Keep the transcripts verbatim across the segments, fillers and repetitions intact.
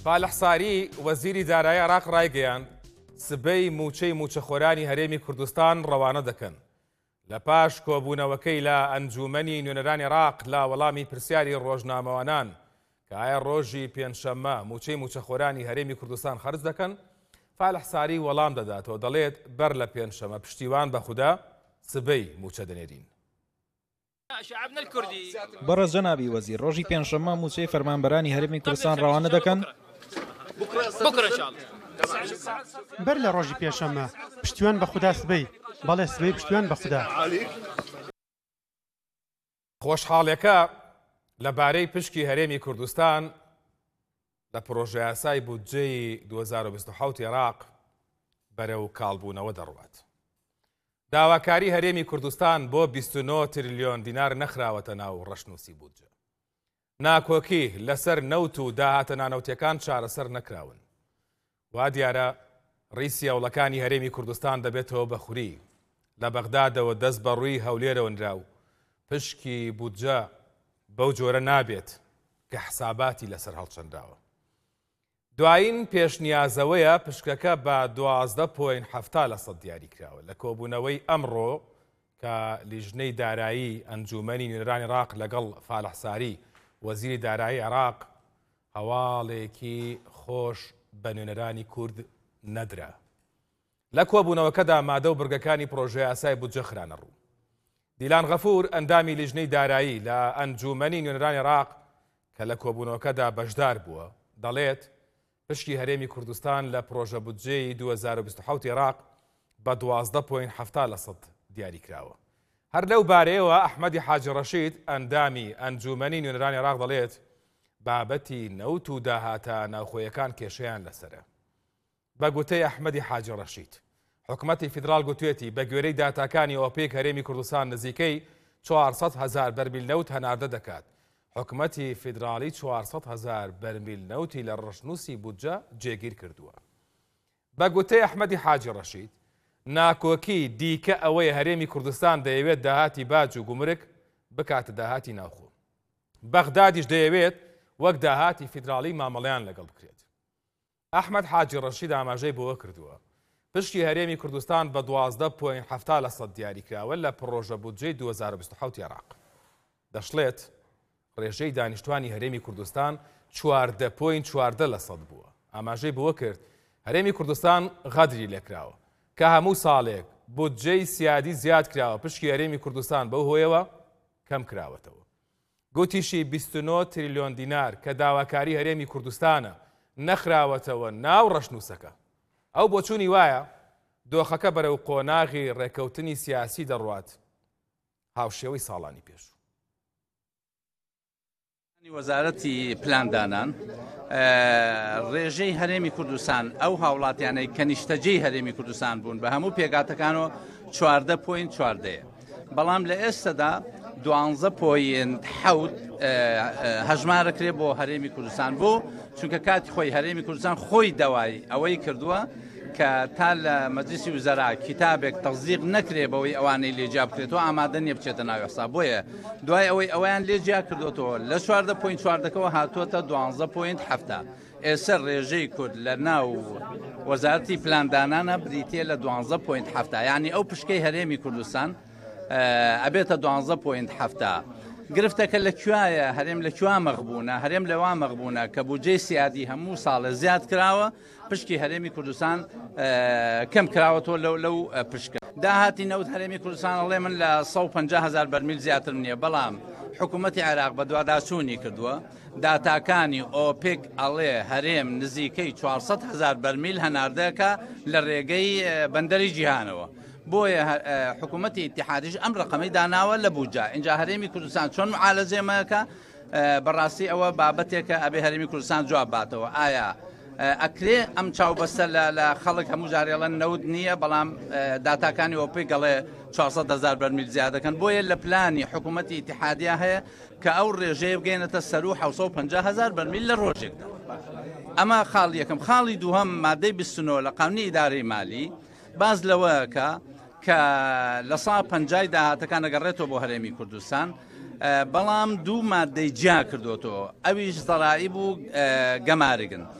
فالحساری وەزیری دارایی عێراق ڕایگەیاند سبەی موچەی موچەخۆرانی هەرێمی کوردستان ڕەوانە دەکەن. لە پاش کۆبوونەوەکەی لە ئەنجومەنی نوێنەرانی عێراق لە وەڵامی پرسیاری ڕۆژنامەوانان کە ئایا ڕۆژی پێنجشەممە موچەی موچەخۆرانی هەرێمی کوردستان خەرج دەکەن، فالحساری وەڵام دەداتەوە، دەڵێت بەر لە پێنجشەممە پشتیوان بە خودا سبەی موچە دەنێرین. بەڕێز جەنابی وەزیر، ڕۆژی پێنجشەممە موچەی فەرمانبەرانی هەرێمی کوردستان ڕەوانە دەکەن. بەر لە ڕۆژی پێنجشەممە پشتیوان بە خودا سبەی، بەڵێ سبەی پشتیوان بە خودا. خۆشحاڵیەکە لەبارەی پشکی هەرێمی کوردستان لە پرۆژە یاسای بودجەی دوو هەزار و بیست و حەوت عێراق بەرەو کاڵبوونەوە دەڕوات. داواکاری هەرێمی کوردستان بۆ بیست و نۆ تریلیۆن دینار نەخراوەتە ناو ڕەشنووسی بودجە. ناکۆکی لەسەر نەوت و داهاتە نانەوتیەکان چارەسەر نەکراون. وا دیارە ڕیسی هەوڵەکانی هەرێمی کوردستان دەبێتەوە بەخوری. لە بەغدادەوە دەست بە ڕووی هەولێرەوە نراو پشکی بودجە بەو جۆرە نابێت کە حساباتی لەسەر هەڵچەنداوە. دوایین پێشنیازەوەیە پشکەکە بە دوازدە پۆین هەفتا لە سەد دیاری کراوە لە کۆبوونەوەی ئەمڕۆ کە لیژنەی دارایی ئەنجومەنی نوێنەرانی عێراق لەگەڵ فالحساری وەزیری دارایی عێراق هەواڵێکی خۆش بە نوێنەرانی کورد نەدرا. لە کۆبوونەوەکەدا مادە و بڕگەکانی پرۆژە یاسای بودجە خرانە ڕوو. دیلان غەفور ئەندامی لیژنەی دارایی لە ئەنجومەنی نوێنەرانی عێراق کە لە کۆبوونەوەکەدا بەشدار بووە دەڵێت پشکی هەرێمی کوردستان لە پرۆژە بودجەی دوو هەزار و بیست و حەوت عێراق بە دوازدە پۆین هەفتا لە سەد دیاری کراوە. هەر لەو بارەیەوە ئەحمەدی حاجی ڕەشید ئەندامی ئەنجومەنی نوێنەرانی عێراق دەڵێت بابەتی نەوت و داهاتە ناوخۆیەکان کێشەیان لەسرە. بە گوتەی ئەحمەدی حاجی ڕەشید، حکومەتی فیدراڵ گوتوێتی بە گوێرەی داتاکانی ئۆپێک هەرێمی کوردستان نزیکەی چوارسەد هەزار بەرمیل نەوت هەناردە دەکات. حکومەتی فیدراڵی چوارسەد هەزار بەرمیل نەوتی لە ڕەشنووسی بودجە جێگیر کردووە. بە گوتەی ئەحمەدی حاجی ڕەشید، ناکۆکی دیکە ئەوەی هەرێمی کوردستان دەیەوێت داهاتی باج و گومرک بکاتە داهاتی ناوخۆ. بەغدادیش دەیەوێت وەک داهاتی فیدراڵی مامەڵەیان لەگەڵ بکرێت. ئەحمەد حاجی ڕەشید ئاماژەی بۆوە کردووە پشکی هەرێمی کوردستان بە دوازدە پۆین هەفتا لە سەد دیاری کراوە لە پرۆژە بودجەی دوو هەزار و بیست و حەوت عێراق. دەشڵێت ڕێژەی دانیشتوانی هەرێمی کوردستان چواردە پۆین چواردە لە سەد بووە. ئاماژەی بۆوە کرد هەرێمی کوردستان غەدری لێکراوە کە هەموو ساڵێک بودجەی سیادی زیاد کراوە، پشکی هەرێمی کوردستان بەو هۆیەوە کەم کراوەتەوە. گوتیشی بیست و نۆ تریلیۆن دینار کە داواکاری هەرێمی کوردستانە نەخراوەتەوە ناو ڕەشنووسەکە. ئەو بۆچوونی وایە دۆخەکە بەرەو قۆناغی ڕێکەوتنی سیاسی دەڕوات هاوشێوەی ساڵانی پێش. وەزارەتی پلاندانان ڕێژەی هەرێمی کوردستان ئەو هاوڵاتیانەی کە نیشتەجێی هەرێمی کوردستان بوون بە هەموو پێگاتەکانەوە چواردە پۆین چواردەیە، بەڵام لە ئێستادا دوانزە پۆین حەوت هەژمارەکرێ بۆ هەرێمی کوردستان بۆ چونکە کاتی خۆی هەرێمی کوردستان خۆی دەوای ئەوەی کردووە کە تا لە مەجلیسی وزەرا کتابێک تەزدیق نەکرێ بەوەی ئەوانەی لێجیا بکرێتەوە ئامادە نییە بچێتە ناو یاسا. بۆیە دوای ئەوەی ئەویان لێجیا کردوەوە لە چواردە پۆین چواردەکەەوە هاتووەتە دوانزە پۆین هەفتا. ئێستا ڕێژەی کورد لە ناو وەزارەتی پلاندانانە بریتێ لە دوانزە پۆین هەفتا، یعنی ئەو پشکەی هەرێمی کوردستان ئەبێتە دوانزە پۆین هەفتا. گرفتەکە لە کوایە هەرێم لە کوا مەغبوونە، هەرێم لەوا مەغبوونە کە بودجەی سیادی هەموو ساڵە زیاد کراوە، پشکی هەرێمی کوردستان کەم کراوەتەوە لەو لەو پشکە. داهاتی نەوت هەرێمی کوردستان ئەڵێ من لە سەد و پەنجا هەزار بەرمیل زیاتر نییە، بەڵام حکوومەتی عێراق بە دوواداچوونی کردووە داتاکانی ئۆپێک ئەڵێ هەرێم نزیکەی چوارسەد هەزار بەرمیل هەناردەکە لە ڕێگەی بەندەری جیهانەوە. بۆیە حکوومەتی ئیتیحادیش ئەم ڕقەمەی داناوە لە بودجە. اینجا هەرێمی کوردستان چۆن معالەجێمەکە بەڕاستی ئەوە بابەتێکە ئەبێ هەرێمی کوردستان جواب باتەوە. ئایا ئەکرێ ئەم چاوبەستە لە خەڵک هەموو جارێڵەن نەوت نییە، بەڵام داتاکانی ئۆپێک گەڵێ چوارسەد هەزار بەرمیل زیادەکەن. بۆیە لە پلانی حکوومەتی ئیتیحادیە هەیە کە ئەو ڕێژەیە بگەێنێتە سەر و حەوت سەد و پەنجا هەزار بەرمیل لە ڕۆژێکدا. ئەمە خاڵی یەکەم. خاڵی دووهەم مادەی بیست و نۆ لە قانونی ئیدارەی مالی باز لەوەیەکە کە لە سا پەنجای داهاتەکان ئەگەڕێتەوە بۆ هەرێمی کوردستان، بەڵام دوو مادەی جیا کردوەوە، ئەویش زەرائیب و گەمارگن.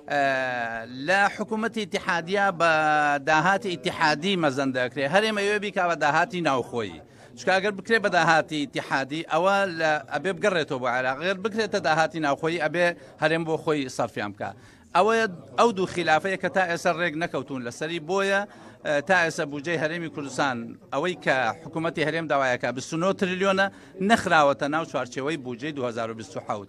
لە حکوومەتی اتحادیە بە داهاتی اتحادی مەزەن دەکرێت هەرێمە ئەوێ بیکا بە داهاتی ناوخۆیی چکاگەر بکرێت بە داهاتی اتحادی ئەوە ئەبێ بگەڕێتەوە بۆ عێراق غێر بکرێتە داهاتی ناوخۆیی ئەبێ هەرێم بۆ خۆی سەرفیان بکە ئەوە ئەو دوو خلافەیە کە تا ئێستا ڕێک نەکەوتون لەسەری بۆیە تا ئێستا بودجەی هەرێمی کوردستان ئەوەی کە حکوومەتی هەرێم داوایەکە بیست و نۆ تریلیۆنە نەخراوەتە ناو چوارچێوەی بودجەی دوو هەزار و بیست و حەوت.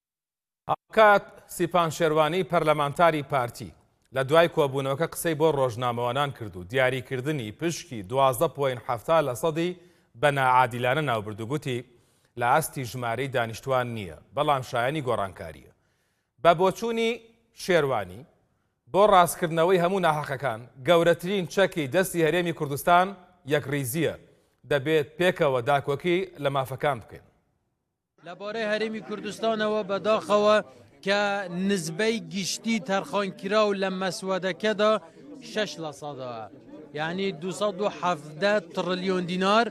کات سیپان شێروانی پەرلەمانتاری پارتی لە دوای کۆبوونەوەکە قسەی بۆ ڕۆژنامەوانان کرد و دیاریکردنی پشکی دوازدە پۆین حەفتا لە سەدی بە نائادیلانە ناوبرد و گوتی لە ئاستی ژمارەی دانیشتوان نییە بەڵام شایانی گۆڕانکاریە. بە بۆچوونی شێروانی بۆ ڕاستکردنەوەی هەموو ناحەقەکان گەورەترین چەکی دەستی هەرێمی کوردستان یەکڕیزیە دەبێت پێکەوە داکۆکی لە مافەکان بکەین. لەبارەی هەرێمی کوردستانەوە بەداخەوە کە نزبەی گشتی تەرخانکرا و لە مەسوەدەکەدا شەش لە سەدەوە یعنی دووسەد و حەڤدە تریلیۆن دینار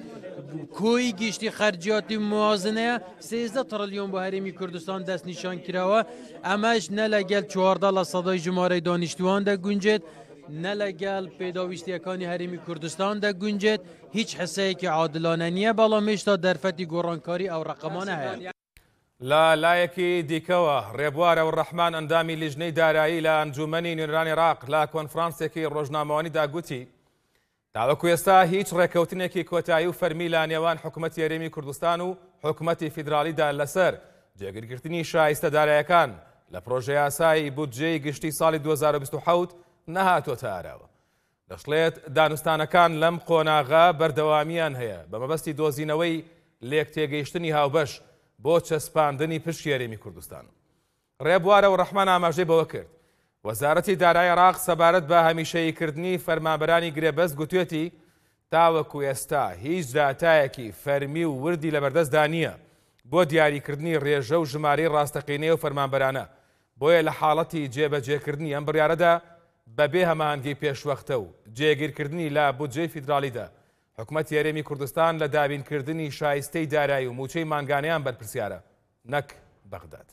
کۆی گشتی خەرجیاتی موازنەیە سێزدە تریلیۆن بۆ هەرێمی کوردستان دەست نیشان کراوە ئەمەش نە لەگەل چواردە لە سەدای ژمارەی دانیشتوان دەگونجێت نە لەگەل پێداویستیەکانی هەرێمی کوردستان دەگونجێت هیچ حسەیەکی عادلانە نییە بەڵام هێشتا دەرفەتی گۆڕانکاری ئەو ڕقەمانە هەیە. لە لایەکی دیکەوە ڕێبوارە و ڕەحمان ئەندامی لیژنەی دارایی لە ئەنجومەنی نوێنەرانی عێراق لە کۆنفرانسێکی ڕۆژنامەوانیدا گوتی تاوەکو ئێستا هیچ ڕێکەوتنێکی کۆتایی و فەرمی لە نێوان حکوومەتی هەرێمی کوردستان و حکوومەتی فیدرالیدا لەسەر جێگیرکردنی شایستە داراییەکان لە پرۆژەی یاسایی بودجەی گشتی ساڵی دوو هەزار و بیست و حەوت نەهاتۆتە ئاراوە. دەشڵێت دانوستانەکان لەم قۆناغا بەردەوامیان هەیە بە مەبەستی دۆزینەوەی لێک تێگەیشتنی هاوبەش بۆ چەسپاندنی پشتی هەرێمی کوردستان. ڕێبوارە و ڕەحمان ئاماژەی بەوە کرد وەزارەتی دارایی عێراق سەبارەت بە هەمیشەییکردنی فەرمانبەرانی گرێبەست گوتوێتی تاوەکو ئێستا هیچ داتایەکی فەرمی و وردی لەبەردەستدا نییە بۆ دیاریکردنی ڕێژە و ژمارەی ڕاستەقینەی و فەرمانبەرانە بۆیە لە حاڵەتی جێبەجێکردنی ئەم بڕیارەدا بەبێ هەمانگەی پێشوەختە و جێگیرکردنی لە بودجەی فیدرالیدا حکوومەتی هەرێمی کوردستان لە دابینکردنی شایستەی دارایی و موچەی مانگانەیان بەرپرسیارە نەک بەغداد.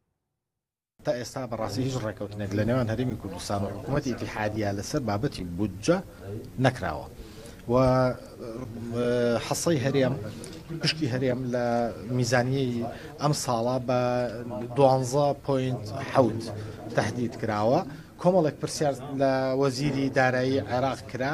تا ئێستا بەڕاستی هیچ ڕێکەوتنێک لە نێوان هەرێمی کوردستان و حکوومەتی ئیتیحادیە لەسەر بابەتی بودجە نەکراوە و حەسەی هەرێم پشکی هەرێم لە میزانیەی ئەم ساڵە بە دوانزە پۆینت حەوت تەحدید کراوە. کۆمەڵێک پرسیار لە وەزیری دارایی عێراق کرا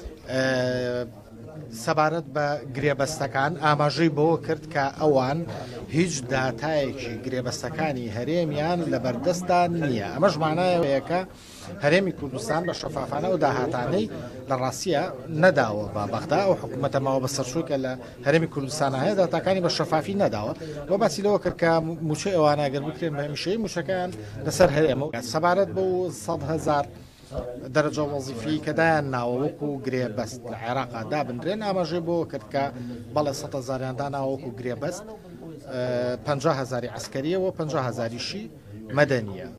سەبارەت بە گرێبەستەکان ئاماژەی بەوە کرد کە ئەوان هیچ داتایەکی گرێبەستەکانی هەرێمیان لە بەردەستان نییە. ئەمەش مانایەوەیەکە هەرێمی کوردستان بە شەفافانە و داهاتانەی لە ڕاستیە نەداوە بە بەغدا و حکوومەتەماوە بە سەرچووکە لە هەرێمی کوردستان هەیە داتاکانی بە شەفافی نەداوە و باسی لەوە کرد کە موچەی ئەوانە ئەگەر بکرێن بە هەمیشەی موچەکان لەسەر هەرێمە سەبارەت بە سەد هەزار دەرەجە وەزیفی کە دایان ناوە وەکو گرێبەست لە عێراقا دابنرێن ئاماژەی بۆ کرد کە بەڵێ سەد هەزاریان داناوە وەکو گرێبەست پەنجا هەزاری عەسکەریەوە پەنجا هەزاریشی مەدەنیە.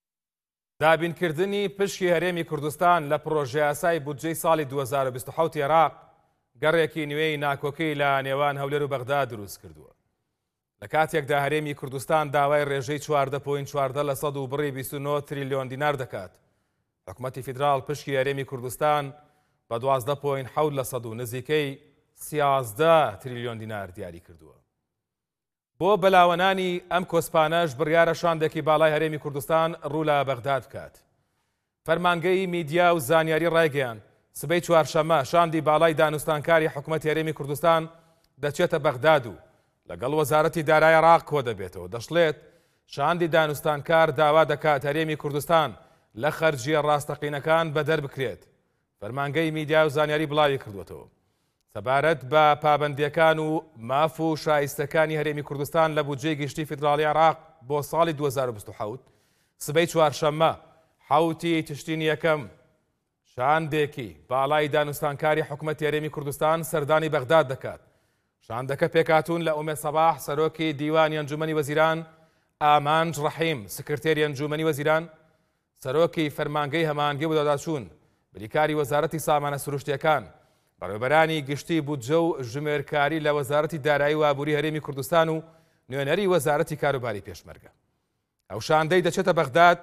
دابینکردنی پشکی هەرێمی کوردستان لە پرۆژە یاسای بودجەی ساڵی دوو هەزار و بیست و حەوت عێراق گەڕێکی نوێی ناکۆکەی لە نێوان هەولێر و بەغدا دروست کردووە. لە کاتێکدا هەرێمی کوردستان داوای ڕێژەی چواردە پۆینت چواردە لە سەد و بڕی بیست و نۆ تریلیۆن دینار دەکات، حکوومەتی فیدرال پشکی هەرێمی کوردستان بە دوازدە پۆینت حەوت لە سەد و نزیکەی سیازدە تریلیۆن دینار دیاری کردووە. بۆ بەلاوەنانی ئەم کۆسپانەش بڕیارە شاندێکی باڵای هەرێمی کوردستان ڕوو لە بەغداد بکات. فەرمانگەی میدیا و زانیاری ڕایگەیان سبەی چوارشەممە شاندی باڵای دانوستانکاری حکوومەتی هەرێمی کوردستان دەچێتە بەغداد و لەگەڵ وەزارەتی دارایی عێراق کۆ دەبێتەوە. دەشڵێت شاندی دانوستانکار داوا دەکات هەرێمی کوردستان لە خەرجیە ڕاستەقینەکان بەدەر بکرێت. فەرمانگەی میدیا و زانیاری بڵاوی کردوێتەوە سەبارەت بە پابەندیەکان و ماف و شایستەکانی هەرێمی کوردستان لە بودجەی گشتی فیدرالی عێراق بۆ ساڵی دوو هەزار و بیست و حەوت سبەی چوارشەممە حەوتی تشتین یەکەم شاندێکی باڵای دانوستانکاری حکوومەتی هەرێمی کوردستان سەردانی بەغداد دەکات. شاندەکە پێکاتون لە ئومێد سەباح سەرۆکی دیوانی ئەنجومەنی وەزیران، ئامانج ڕەحیم سکرتێری ئەنجومەنی وەزیران، سەرۆکی فەرمانگەی هەمانگی و داداچوون، بریکاری وەزارەتی سامانە سروشتیەکان، بەڕێوەبەرانی گشتی بودجە و ژمێرکاری لە وەزارەتی دارایی و ئابووری هەرێمی کوردستان و نوێنەری وەزارەتی کاروباری پێشمەرگە. ئەو شاندەی دەچێتە بەغداد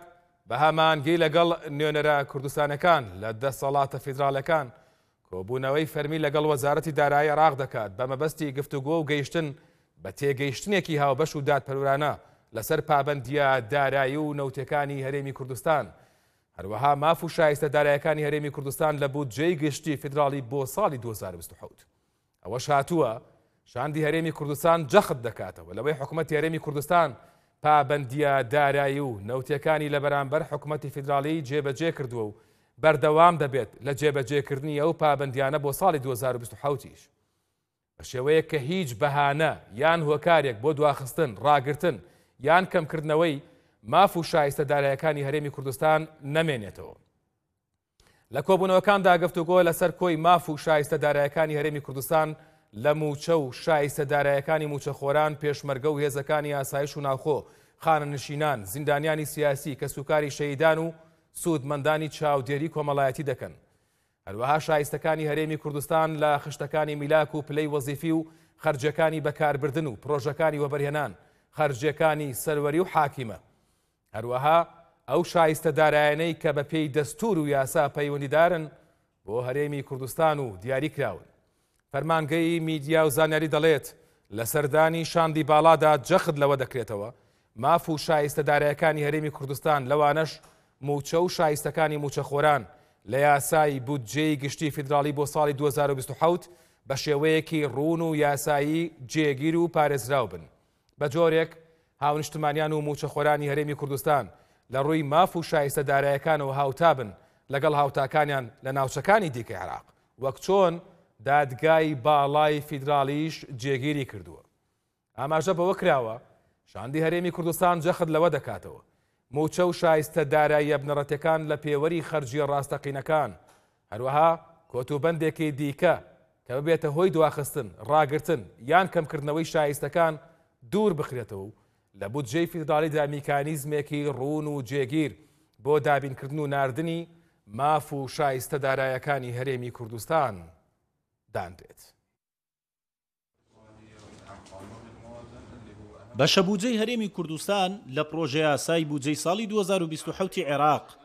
بە هەمانگەی لەگەڵ نوێنەرە کوردستانەکان لە دەسەڵاتە فیدراڵەکان کۆبوونەوەی فەرمی لەگەڵ وەزارەتی دارایی عێراق دەکات بە مەبەستی گفتوگۆ و گەیشتن بە تێگەیشتنێکی هاوبەش و دادپەروورانە لەسەر پابەندیە دارایی و نەوتەکانی هەرێمی کوردستان. هەروەها ماف و شایستە دارایەکانی هەرێمی کوردستان لە بودجەی گشتی فیدراڵی بۆ ساڵی دوو هەزار و بیست و حەوت. ئەوەش هاتووە شاندی هەرێمی کوردستان جەخت دەکاتەوە لەوەی حکوومەتی هەرێمی کوردستان پابەندیە دارایی و نەوتەکانی لە بەرامبەر حکوومەتی فیدراڵی جێبەجێ کردووە و بەردەوام دەبێت لە جێبەجێکردنی ئەو پابەندیانە بۆ ساڵی دوو هەزار و بیست و حەوتیش بە شێوەیە کە هیچ بەهانە یان هۆکارێک بۆ دواخستن، ڕاگرتن یان کەمکردنەوەی ماف و شایستە دارایەکانی هەرێمی کوردستان نەمێنێتەوە. لە کۆبوونەوەکاندا گفتوگۆ لەسەر کۆی ماف و شایستە دارایەکانی هەرێمی کوردستان لە موچە و شایستە دارایەکانی موچەخۆران، پێشمەرگە و هێزەکانی ئاسایش و ناوخۆ، خانەنشینان، زیندانیانی سیاسی کە سوکاری شەهیدان و سوودمەندانی چاودێری کۆمەڵایەتی دەکەن. هەروەها شایستەکانی هەرێمی کوردستان لە خشتەکانی میلاک و پلەی وەزیفی و خەرجەکانی بەکاربردن و پرۆژەکانی وەبەرهێنان، خەرجیەکانی سەروەری و حاکیمە. هەروەها ئەو شایستە دارایانەی کە بە پێی دەستور و یاسا پەیوەندیدارن بۆ هەرێمی کوردستان و دیاری کراون. فەرمانگەی میدیا و زانیاری دەڵێت لە سەردانی شاندی باڵادا جەخت لەوە دەکرێتەوە ماف و شایستە دارایەکانی هەرێمی کوردستان لەوانەش موچە و شایستەکانی موچەخۆران لە یاسای بودجەی گشتی فیدراڵی بۆ ساڵی دوو هەزار و بیست و حەوت بە شێوەیەکی ڕوون و یاسایی جێگیر و پارێزراو بن. بە جۆرێک هاونیشتمانیان و موچەخۆرانی هەرێمی کوردستان لە ڕووی ماف و شایستە دارایەکانەوە هاوتا بن لەگەڵ هاوتاکانیان لە ناوچەکانی دیکەی عێراق، وەک چۆن دادگای باڵای فیدراڵیش جێگیری کردووە. ئاماژە بەوە کراوە شاندی هەرێمی کوردستان جەخت لەوە دەکاتەوە موچە و شایستە داراییە بنەڕەتەکان لە پێوەری خەرجیە ڕاستەقینەکان، هەروەها کۆتوبەندێکی دیکە کە ببێتە هۆی دواخستن، ڕاگرتن یان کەمکردنەوەی شایستەکان دوور بخرێتەوە و لە بودجەی فیدراڵیدا میکانیزمێکی ڕوون و جێگیر بۆ دابینکردن و ناردنی ماف و شایستە دارایەکانی هەرێمی کوردستان دانرێت. بەشە بودجەی هەرێمی کوردستان لە پرۆژە یاسای بودجەی ساڵی دوو هەزار و بیست و حەوت عێراق